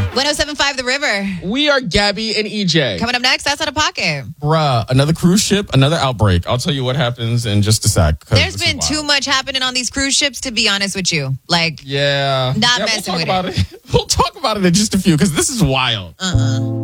107.5 The River. We are Gabby and EJ. Coming up next, that's Out of Pocket. Bruh, another cruise ship, another outbreak. I'll tell you what happens in just a sec. There's been too much happening on these cruise ships, to be honest with you. Yeah. Not messing with it. We'll talk about it in just a few because this is wild.